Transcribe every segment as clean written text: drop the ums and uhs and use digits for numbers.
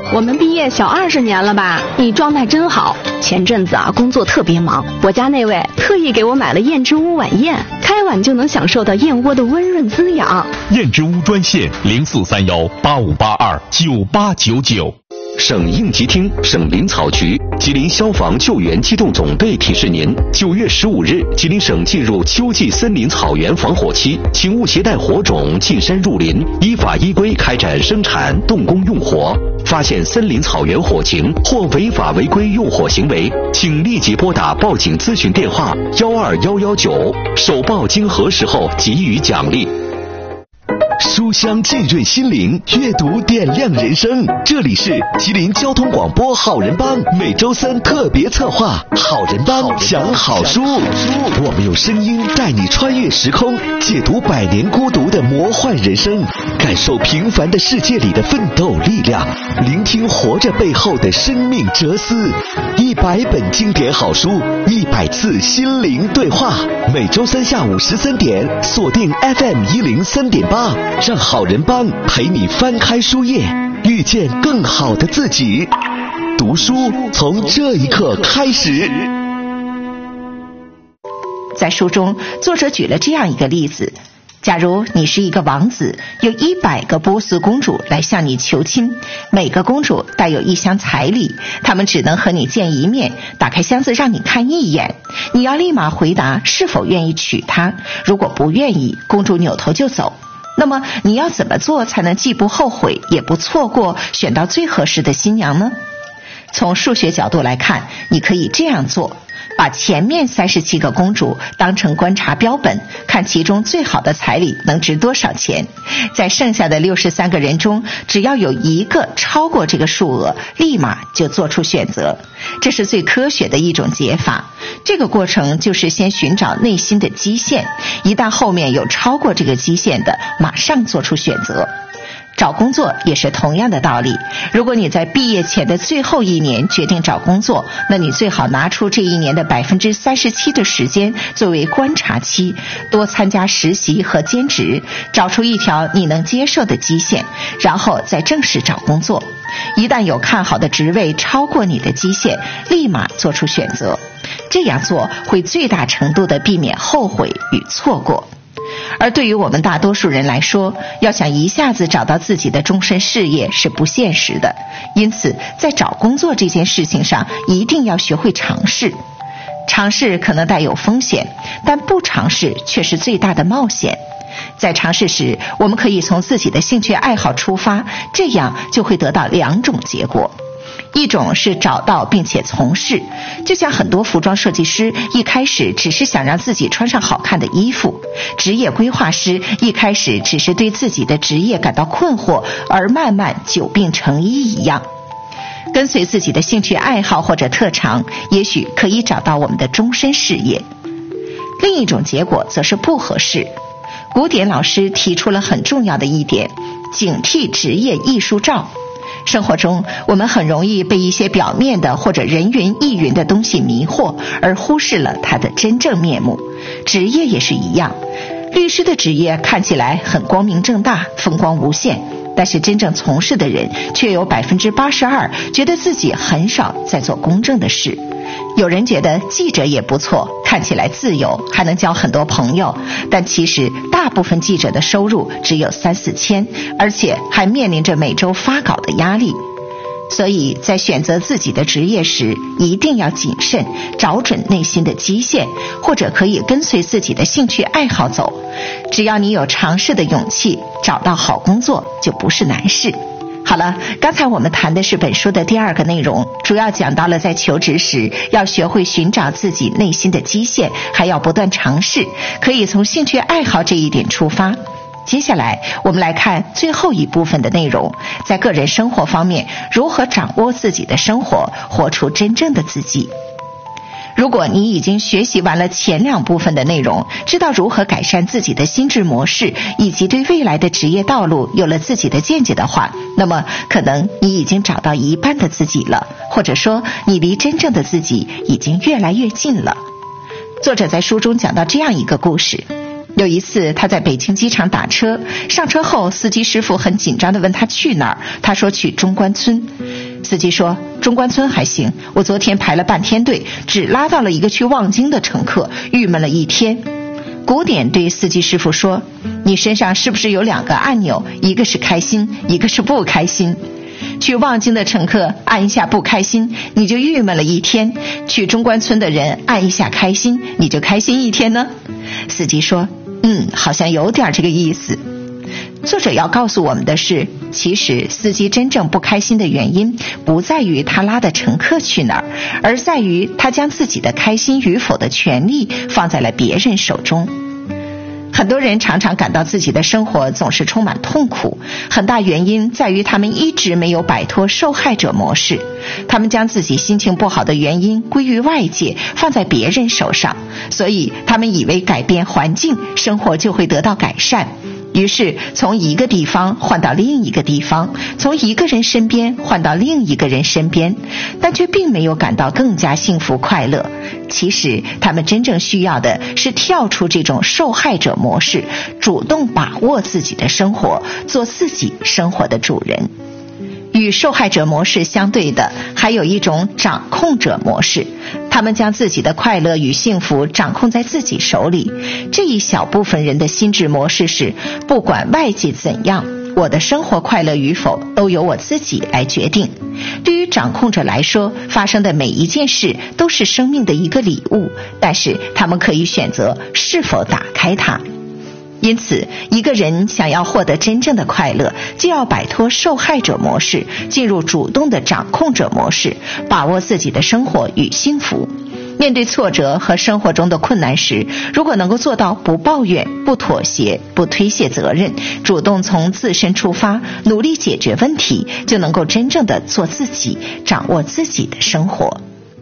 我们毕业小20年了吧？你状态真好。前阵子啊，工作特别忙，我家那位特意给我买了燕之屋晚宴，开碗就能享受到燕窝的温润滋养。 燕之屋专线043185829899。 省应急厅、省林草局、吉林消防救援机动总队提示您：9月15日，吉林省进入秋季森林草原防火期，请勿携带火种进山入林，依法依规开展生产、动工用火。发现森林草原火情或违法违规用火行为，请立即拨打报警咨询电话12119，首报经核实后给予奖励。书香浸润心灵，阅读点亮人生。这里是吉林交通广播好人帮每周3特别策划好人帮讲好书。我们用声音带你穿越时空，解读100年孤独的魔幻人生，感受平凡的世界里的奋斗力量，聆听活着背后的生命哲思。100本经典好书，100次心灵对话。每周3下午13点，锁定 FM103.8，让好人帮陪你翻开书页，遇见更好的自己。读书从这一刻开始。 在书中，作者举了这样一个例子：假如你是一个王子，有100个波斯公主来向你求亲，每个公主带有1箱彩礼，她们只能和你见一面，打开箱子让你看一眼，你要立马回答是否愿意娶她。如果不愿意，公主扭头就走。那么你要怎么做才能既不后悔也不错过选到最合适的新娘呢？从数学角度来看，你可以这样做：把前面37个公主当成观察标本，看其中最好的彩礼能值多少钱，在剩下的63个人中，只要有1个超过这个数额，立马就做出选择。这是最科学的一种解法。这个过程就是先寻找内心的基线，一旦后面有超过这个基线的，马上做出选择。找工作也是同样的道理，如果你在毕业前的最后1年决定找工作，那你最好拿出这1年的37%的时间作为观察期，多参加实习和兼职，找出一条你能接受的基线，然后再正式找工作。一旦有看好的职位超过你的基线，立马做出选择。这样做会最大程度地避免后悔与错过。而对于我们大多数人来说，要想一下子找到自己的终身事业是不现实的，因此在找工作这件事情上，一定要学会尝试。尝试可能带有风险，但不尝试却是最大的冒险。在尝试时，我们可以从自己的兴趣爱好出发，这样就会得到2种结果。一种是找到并且从事，就像很多服装设计师一开始只是想让自己穿上好看的衣服，职业规划师一开始只是对自己的职业感到困惑，而慢慢久病成医一样。跟随自己的兴趣爱好或者特长，也许可以找到我们的终身事业。另一种结果则是不合适。古典老师提出了很重要的一点：警惕职业艺术照。生活中，我们很容易被一些表面的或者人云亦云的东西迷惑，而忽视了它的真正面目。职业也是一样，律师的职业看起来很光明正大，风光无限，但是真正从事的人却有82%觉得自己很少在做公正的事。有人觉得记者也不错，看起来自由，还能交很多朋友，但其实大部分记者的收入只有3-4千，而且还面临着每周发稿的压力。所以在选择自己的职业时，一定要谨慎，找准内心的基线，或者可以跟随自己的兴趣爱好走。只要你有尝试的勇气，找到好工作就不是难事。好了，刚才我们谈的是本书的第2个内容，主要讲到了在求职时要学会寻找自己内心的基线，还要不断尝试，可以从兴趣爱好这一点出发。接下来我们来看最后一部分的内容，在个人生活方面，如何掌握自己的生活，活出真正的自己。如果你已经学习完了前2部分的内容，知道如何改善自己的心智模式，以及对未来的职业道路有了自己的见解的话，那么可能你已经找到一半的自己了，或者说你离真正的自己已经越来越近了。作者在书中讲到这样一个故事，有一次他在北京机场打车，上车后司机师傅很紧张地问他去哪儿，他说去中关村。 司机说，中关村还行，我昨天排了半天队，只拉到了一个去望京的乘客，郁闷了一天。古典对司机师傅说，你身上是不是有2个按钮，一个是开心，一个是不开心？去望京的乘客按一下不开心，你就郁闷了一天；去中关村的人按一下开心，你就开心一天呢？司机说，好像有点这个意思。作者要告诉我们的是，其实司机真正不开心的原因不在于他拉的乘客去哪儿，而在于他将自己的开心与否的权利放在了别人手中。很多人常常感到自己的生活总是充满痛苦，很大原因在于他们一直没有摆脱受害者模式。他们将自己心情不好的原因归于外界，放在别人手上，所以他们以为改变环境，生活就会得到改善。于是从一个地方换到另一个地方，从一个人身边换到另一个人身边，但却并没有感到更加幸福快乐。其实他们真正需要的是跳出这种受害者模式，主动把握自己的生活，做自己生活的主人。与受害者模式相对的，还有一种掌控者模式，他们将自己的快乐与幸福掌控在自己手里。这一小部分人的心智模式是，不管外界怎样，我的生活快乐与否都由我自己来决定。对于掌控者来说，发生的每一件事都是生命的一个礼物，但是他们可以选择是否打开它。因此，一个人想要获得真正的快乐，就要摆脱受害者模式，进入主动的掌控者模式，把握自己的生活与幸福。面对挫折和生活中的困难时，如果能够做到不抱怨、不妥协、不推卸责任，主动从自身出发，努力解决问题，就能够真正的做自己，掌握自己的生活。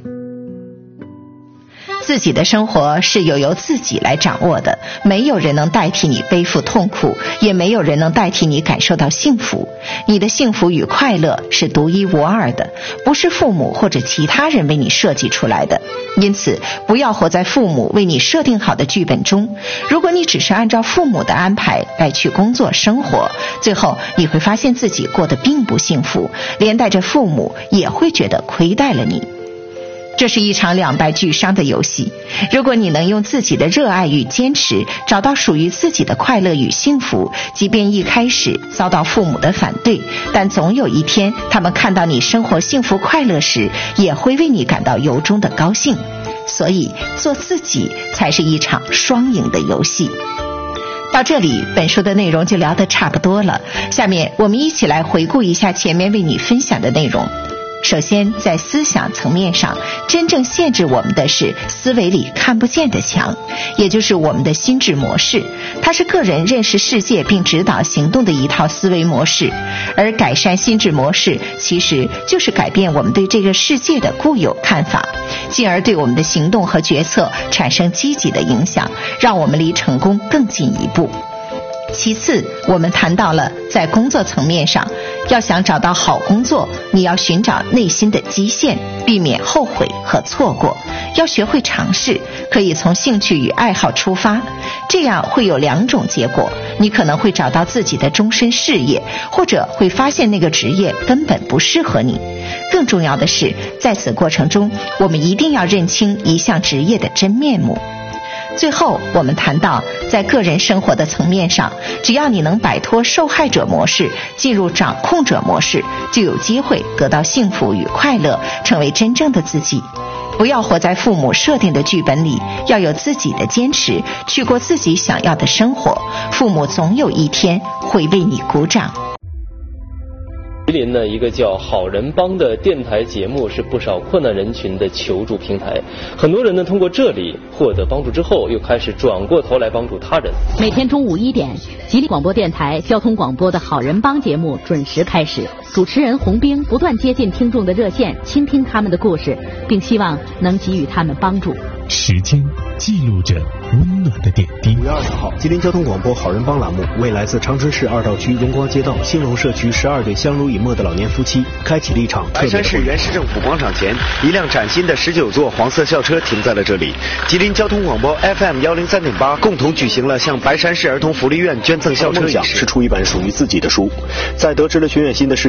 自己的生活是由自己来掌握的，没有人能代替你背负痛苦，也没有人能代替你感受到幸福。你的幸福与快乐是独一无二的，不是父母或者其他人为你设计出来的。因此，不要活在父母为你设定好的剧本中。如果你只是按照父母的安排来去工作生活，最后你会发现自己过得并不幸福，连带着父母也会觉得亏待了你。这是一场两败俱伤的游戏。如果你能用自己的热爱与坚持找到属于自己的快乐与幸福，即便一开始遭到父母的反对，但总有一天他们看到你生活幸福快乐时，也会为你感到由衷的高兴。所以做自己才是一场双赢的游戏。到这里，本书的内容就聊得差不多了。下面我们一起来回顾一下前面为你分享的内容。首先，在思想层面上，真正限制我们的是思维里看不见的墙，也就是我们的心智模式。它是个人认识世界并指导行动的一套思维模式。而改善心智模式，其实就是改变我们对这个世界的固有看法，进而对我们的行动和决策产生积极的影响，让我们离成功更进一步。其次，我们谈到了在工作层面上，要想找到好工作，你要寻找内心的基线，避免后悔和错过。要学会尝试，可以从兴趣与爱好出发，这样会有两种结果：你可能会找到自己的终身事业，或者会发现那个职业根本不适合你。更重要的是，在此过程中，我们一定要认清一项职业的真面目。最后，我们谈到在个人生活的层面上，只要你能摆脱受害者模式，进入掌控者模式，就有机会得到幸福与快乐，成为真正的自己。不要活在父母设定的剧本里，要有自己的坚持，去过自己想要的生活。父母总有一天会为你鼓掌。 吉林呢，一个叫好人帮的电台节目是不少困难人群的求助平台。很多人呢通过这里获得帮助之后，又开始转过头来帮助他人。 每天中午1点，吉林广播电台交通广播的好人帮节目准时开始。主持人洪兵不断接近听众的热线，倾听他们的故事，并希望能给予他们帮助。 时间记录着温暖的点滴。 5月20号，吉林交通广播好人帮栏目为来自长春市2道区荣光街道兴隆社区12对相濡以沫的老年夫妻开启了一场特别的。白山市原市政府广场前，一辆崭新的19座黄色校车停在了这里。吉林交通广播 FM 103.8共同举行了向白山市儿童福利院捐赠校车仪式。是出一本属于自己的书。在得知了全远新的世界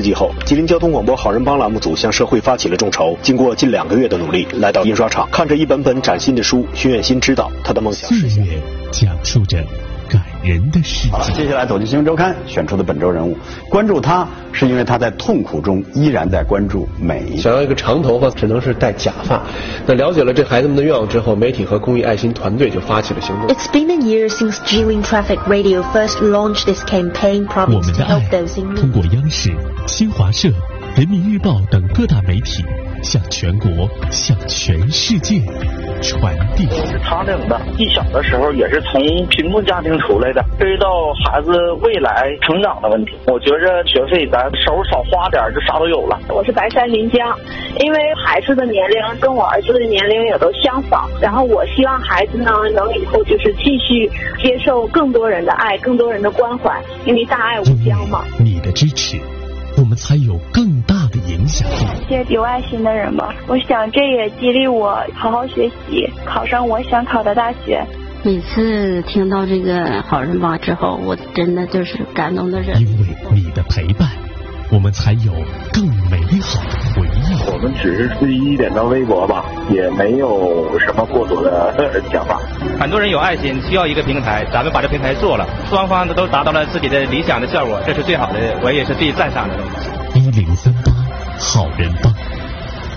击后，吉林交通广播好人帮栏目组向社会发起了众筹。经过近2个月的努力，来到印刷厂，看着一本本崭新的书，徐远新知道他的梦想实现。 岁月讲述着感人的事迹。 接下来走进新闻周刊选出的本周人物，关注他是因为他在痛苦中依然在关注美。 想要一个长头发，只能是戴假发。那了解了这孩子们的愿望之后，媒体和公益爱心团队就发起了行动。 It's been a year since Jilin Traffic Radio first launched this campaign promising to help those in need. 通过央视、新华社、人民日报等各大媒体，向全国、向全世界传递。 长岭的，一小的时候也是从贫困家庭出来的，涉及到孩子未来成长的问题。我觉着学费咱手少花点，就啥都有了。 我是白山临江，因为孩子的年龄跟我儿子的年龄也都相仿，然后我希望孩子呢能以后就是继续接受更多人的爱，更多人的关怀，因为大爱无疆嘛。 你的支持，我们才有更大的影响力。 谢谢有爱心的人吧，我想这也激励我好好学习，考上我想考的大学。 每次听到这个好人帮之后，我真的就是感动的人。 因为你的陪伴，我们才有更美好的回忆。 我们只是随意点到微博吧，也没有什么过多的想法。 很多人有爱心，需要一个平台，咱们把这平台做了，双方都达到了自己的理想的效果，这是最好的，我也是最赞赏的。 1038好人帮。